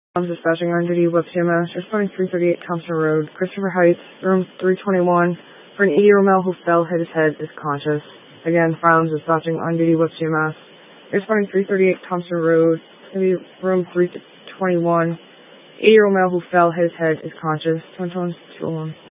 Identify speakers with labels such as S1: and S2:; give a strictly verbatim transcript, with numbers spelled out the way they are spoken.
S1: I'm dispatching on duty with C M S, responding three thirty-eight Thompson Road, Christopher Heights, room three twenty-one, for an eighty-year-old male who fell, hit his head, is conscious. Again, Firearms dispatching on duty with C M S, responding three thirty-eight Thompson Road, room three twenty-one, eighty-year-old male who fell, hit his head, is conscious. two one two oh one.